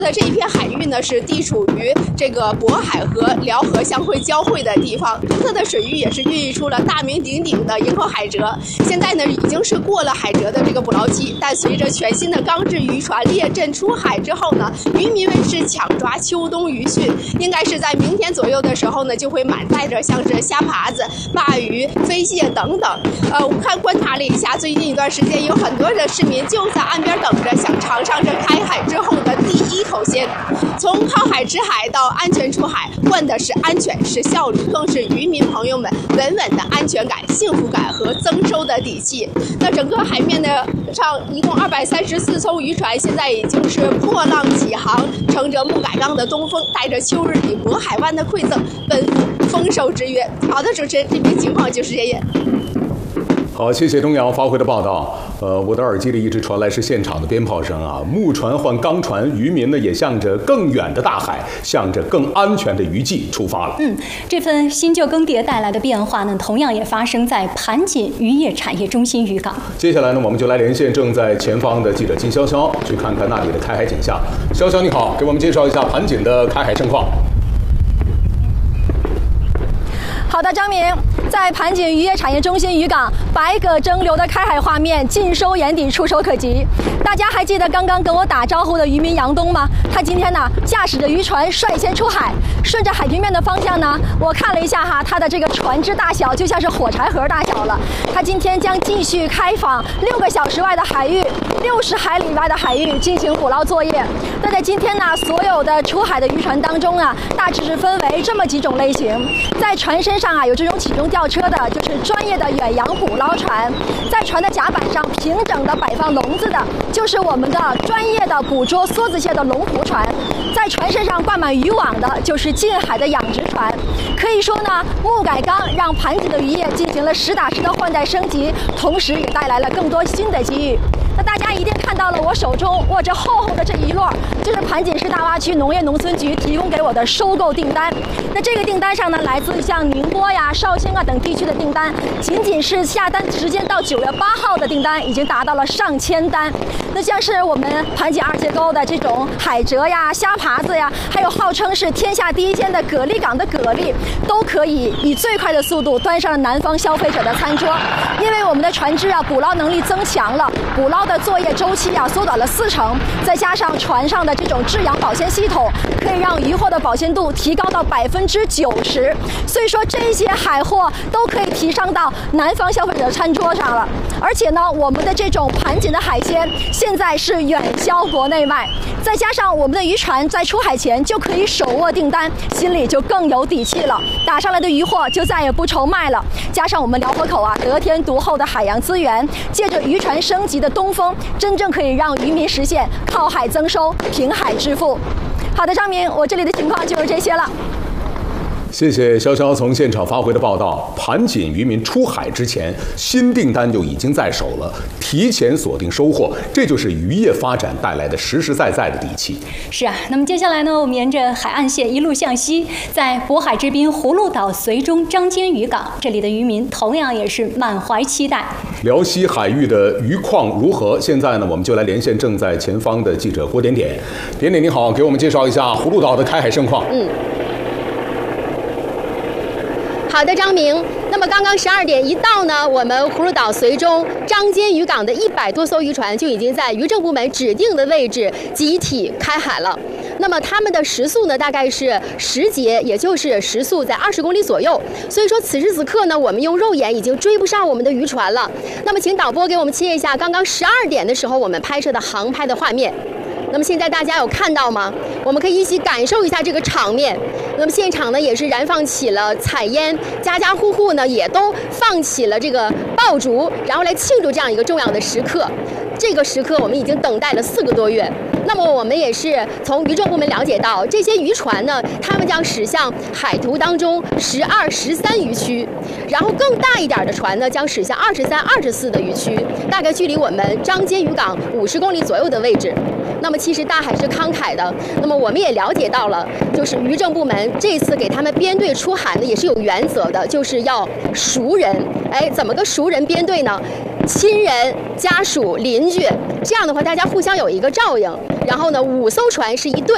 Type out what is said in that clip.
的这一片海域呢，是地处于这个渤海和辽河相会交汇的地方，独特的水域也是孕育出了大名鼎鼎的营口海蜇。现在呢，已经是过了海蜇的这个捕捞期，但随着全新的钢制渔船列阵出海之后呢，渔民们是抢抓秋冬渔汛，应该是在明天左右的时候呢，就会满载着像是虾爬子、鲅鱼、飞蟹等等。我观察了一下，最近一段时间有很多的市民就在岸边等着，想尝尝这开海之后的第一口鲜。从靠海吃海到安全出海，换的是安全，是效率，更是渔民朋友们稳稳的安全感、幸福感和增收的底气。那整个海面的上一共234艘渔船，现在已经是破浪起航，乘着木杆杠的东风，带着秋日里渤海湾的馈赠，奔赴丰收之约。好的，主持人，这边情况就是这样。 好，谢谢东阳发回的报道。我的耳机里一直传来是现场的鞭炮声啊，木船换钢船，渔民呢也向着更远的大海，向着更安全的渔季出发了。 这份新旧更迭带来的变化呢，同样也发生在盘锦渔业产业中心渔港。 接下来呢，我们就来连线正在前方的记者金潇潇，去看看那里的开海景象。潇潇你好，给我们介绍一下盘锦的开海盛况。 好的，张明，在盘锦渔业产业中心渔港，百舸争流的开海画面尽收眼底，触手可及。大家还记得刚刚跟我打招呼的渔民杨东吗？他今天呢驾驶着渔船率先出海，顺着海平面的方向呢，我看了一下他的这个船只大小就像是火柴盒大小了。他今天将继续开访6个小时外的海域，60海里外的海域进行捕捞作业。那在今天呢，所有的出海的渔船当中啊，大致是分为这么几种类型。在船身上啊，有这种起重吊车的，就是专业的远洋捕捞船；在船的甲板上平整的摆放笼子的，就是我们的专业的捕捉梭子蟹的龙湖船；在船身上挂满渔网的，就是近海的养殖船。可以说呢，木改钢让盘锦的渔业进行了实打实的换代升级，同时也带来了更多新的机遇。那大家一定看到了我手中握着厚厚的这一摞，就是盘锦市大洼区农业农村局提供给我的收购订单。那这个订单上呢，来自像宁波呀、绍兴啊等地区的订单，仅仅是下单时间到9月8号的订单已经达到了上千单。那像是我们盘锦2结沟的这种海蜇呀、虾爬子呀，还有号称是天下第一间的蛤蜊港的蛤蜊，都可以以最快的速度端上了南方消费者的餐桌。因为我们的船只啊捕捞能力增强了，捕捞的作业周期啊缩短了40%，再加上船上的这种制氧保鲜系统，可以让渔获的保鲜度提高到90%。所以说这些海货都可以提上到南方消费者的餐桌上了。而且呢，我们的这种盘锦的海鲜现在是远销国内外，再加上我们的渔船在出海前就可以手握订单，心里就更有底气了。打上来的渔获就再也不愁卖了。加上我们辽河口啊得天独厚的海洋资源，借着渔船升级的东风，真正可以让渔民实现靠海增收、平海致富。好的，张明，我这里的情况就是这些了。 谢谢潇潇从现场发回的报道。盘锦渔民出海之前，新订单就已经在手了，提前锁定收获，这就是渔业发展带来的实实在在的底气。 是啊，那么接下来呢，我们沿着海岸线一路向西，在渤海之滨葫芦岛绥中张尖渔港，这里的渔民同样也是满怀期待。 辽西海域的渔况如何？现在呢，我们就来连线正在前方的记者郭点点。点点你好，给我们介绍一下葫芦岛的开海盛况。 好的，张明。那么刚刚12点一到呢，我们葫芦岛绥中张尖渔港的100多艘渔船就已经在渔政部门指定的位置集体开海了。那么他们的时速呢，大概是10节，也就是时速在20公里左右。所以说此时此刻呢，我们用肉眼已经追不上我们的渔船了。那么请导播给我们切一下刚刚12点的时候我们拍摄的航拍的画面。那么现在大家有看到吗？我们可以一起感受一下这个场面。那么现场呢也是燃放起了彩烟，家家户户呢也都放起了这个爆竹，然后来庆祝这样一个重要的时刻。这个时刻我们已经等待了4个多月。那么我们也是从渔政部门了解到，这些渔船呢，他们将驶向海图当中12、13渔区，然后更大一点的船呢，将驶向23、24的渔区，大概距离我们张尖渔港50公里左右的位置。那么其实大海是慷慨的，那么我们也了解到了，就是渔政部门这次给他们编队出海呢，也是有原则的，就是要熟人。怎么个熟人编队呢？亲人、家属、邻居，这样的话大家互相有一个照应。然后呢，5艘船是一队，